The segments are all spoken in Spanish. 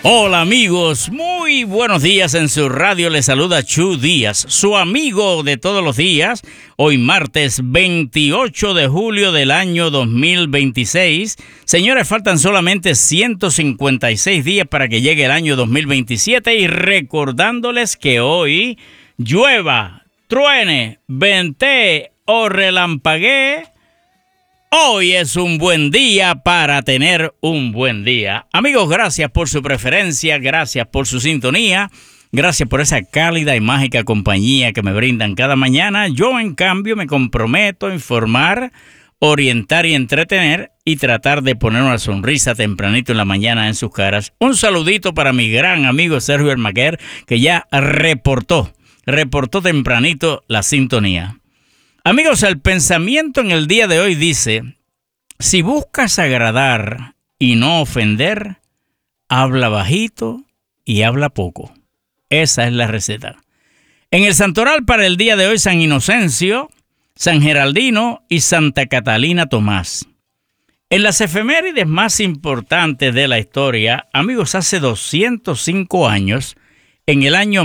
Hola amigos, muy buenos días. En su radio les saluda Chu Díaz, su amigo de todos los días. Hoy martes 28 de julio del año 2026. Señores, faltan solamente 156 días para que llegue el año 2027 y recordándoles que hoy llueva, truene, ventee o relampaguee, hoy es un buen día para tener un buen día. Amigos, gracias por su preferencia, gracias por su sintonía, gracias por esa cálida y mágica compañía que me brindan cada mañana. Yo, en cambio, me comprometo a informar, orientar y entretener y tratar de poner una sonrisa tempranito en la mañana en sus caras. Un saludito para mi gran amigo Sergio Almaguer, que ya reportó tempranito la sintonía. Amigos, el pensamiento en el día de hoy dice: si buscas agradar y no ofender, habla bajito y habla poco. Esa es la receta. En el santoral para el día de hoy, San Inocencio, San Geraldino y Santa Catalina Tomás. En las efemérides más importantes de la historia, amigos, hace 205 años, en el año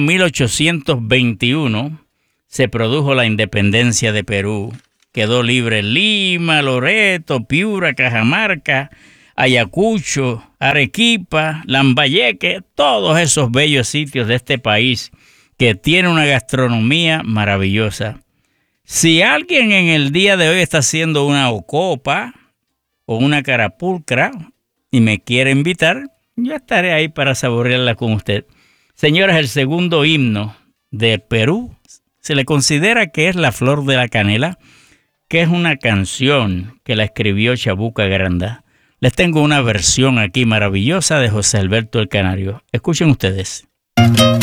1821, se produjo la independencia de Perú. Quedó libre Lima, Loreto, Piura, Cajamarca, Ayacucho, Arequipa, Lambayeque, todos esos bellos sitios de este país que tiene una gastronomía maravillosa. Si alguien en el día de hoy está haciendo una ocopa o una carapulcra y me quiere invitar, yo estaré ahí para saborearla con usted. Señores, el segundo himno de Perú se le considera que es La Flor de la Canela, que es una canción que la escribió Chabuca Granda. Les tengo una versión aquí maravillosa de José Alberto el Canario. Escuchen ustedes.